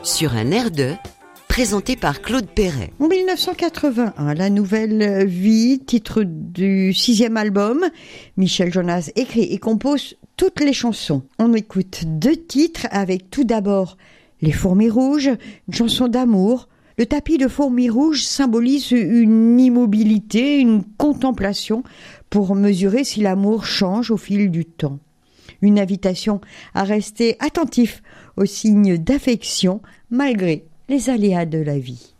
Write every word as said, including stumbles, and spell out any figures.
sur un air de, présenté par Claude Perret. En dix-neuf cent quatre-vingt-un, La Nouvelle Vie, titre du sixième album, Michel Jonas écrit et compose toutes les chansons. On écoute deux titres avec tout d'abord Les Fourmis Rouges, une chanson d'amour. Le tapis de fourmis rouges symbolise une immobilité, une contemplation pour mesurer si l'amour change au fil du temps. Une invitation à rester attentif aux signes d'affection malgré les aléas de la vie.